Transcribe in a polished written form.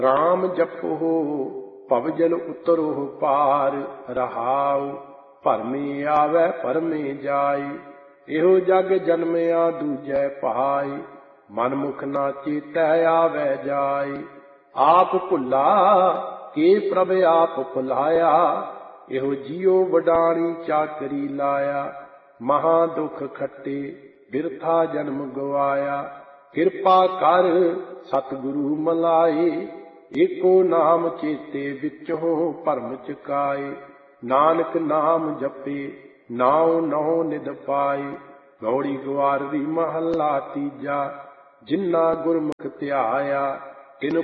ਰਾਮ ਜਪੋ ਭਵਜਲ ਉਤਰੋ ਪਾਰ, ਰਹਾਉ ਭਰਮੇ ਆਵੈ ਭਰਮੇ ਜਾਈ। ਇਹੋ ਜਗ ਜਨਮਿਆ ਦੂਜੈ ਭਾਈ, ਮਨਮੁਖ ਨਾ ਚੇਤੈ ਆਵੈ ਜਾਈ। ਆਪ ਭੁੱਲਾ ਕੇ ਪ੍ਰਭ ਆਪ ਭੁਲਾਇਆ, ਇਹੋ ਜੀਉ ਵਡਾਣੀ ਚਾਕਰੀ ਲਾਇਆ। ਮਹਾ ਦੁਖ ਖੱਟੇ ਬਿਰਥਾ ਜਨਮ ਗਵਾਇਆ, ਕਿਰਪਾ ਕਰ ਸਤਿਗੁਰੂ ਮਲਾਏ। ਏਕੋ ਨਾਮ ਚੇਤੇ ਵਿੱਚੋਂ ਭਰਮ ਚੁਕਾਏ, ਨਾਨਕ ਨਾਮ ਜਪੇ ਨਾਉ ਨਹੁ ਨਿਧ ਪਾਏ। ਗੌੜੀ ਗਵਾਰਵੀ ਮਹੱਲਾ ਤੀਜਾ, ਜਿਨ੍ਹਾਂ ਗੁਰਮੁਖ ਧਿਆਇਆ ਤਿਨ